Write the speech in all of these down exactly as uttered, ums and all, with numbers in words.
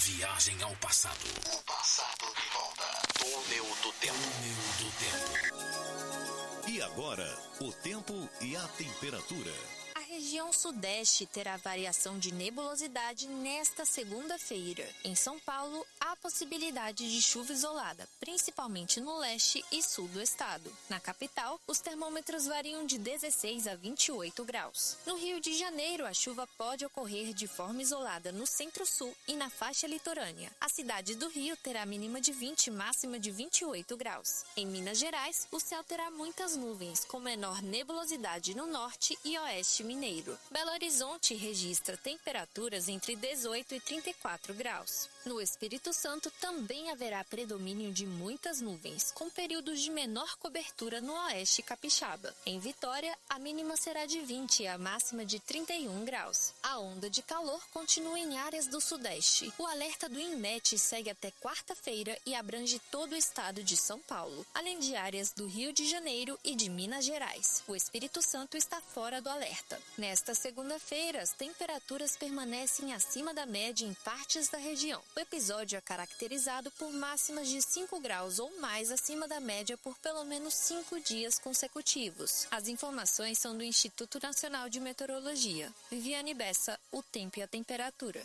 Viagem ao passado. O passado de volta. Túnel do tempo. Túnel do tempo. E agora, o tempo e a temperatura. A região sudeste terá variação de nebulosidade nesta segunda-feira. Em São Paulo, há possibilidade de chuva isolada, principalmente no leste e sul do estado. Na capital, os termômetros variam de dezesseis a vinte e oito graus. No Rio de Janeiro, a chuva pode ocorrer de forma isolada no centro-sul e na faixa litorânea. A cidade do Rio terá mínima de vinte e máxima de vinte e oito graus. Em Minas Gerais, o céu terá muitas nuvens, com menor nebulosidade no norte e oeste mineiro. Belo Horizonte registra temperaturas entre dezoito e trinta e quatro graus. No Espírito Santo também haverá predomínio de muitas nuvens, com períodos de menor cobertura no oeste capixaba. Em Vitória, a mínima será de vinte e a máxima de trinta e um graus. A onda de calor continua em áreas do sudeste. O alerta do INMET segue até quarta-feira e abrange todo o estado de São Paulo, além de áreas do Rio de Janeiro e de Minas Gerais. O Espírito Santo está fora do alerta. Nesta segunda-feira, as temperaturas permanecem acima da média em partes da região. O episódio é caracterizado por máximas de cinco graus ou mais acima da média por pelo menos cinco dias consecutivos. As informações são do Instituto Nacional de Meteorologia. Viviane Bessa, o tempo e a temperatura.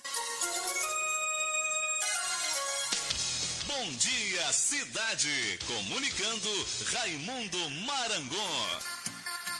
Bom dia, cidade! Comunicando Raimundo Marangon.